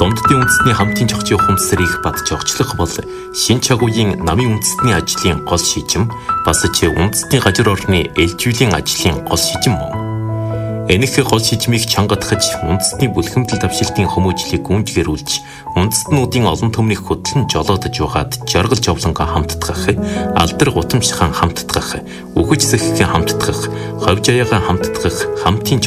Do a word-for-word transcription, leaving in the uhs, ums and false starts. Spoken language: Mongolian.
Домддын үндэстний хамтын жогчийн ухамсарыг бат жогчлох бол шин чагуугийн намын үндэстний ажлын гол шижим бас ч үндэстний газар орны ээлжүүлэн ажлын гол шижим мөн. Энэх гол шижмийг чангадахж үндэстний бүлхэмдэл давшилтын хүмүүжлийг гүнжгэрүүлж үндэстнүүдийн олон төмнийг хөтлөн жолоодож угаад жаргал жовлонго хамтдах, алдар гутамшхан хамтдах, үхэж сэхгэн хамтдах, ховж аягаан хамтдах хамтын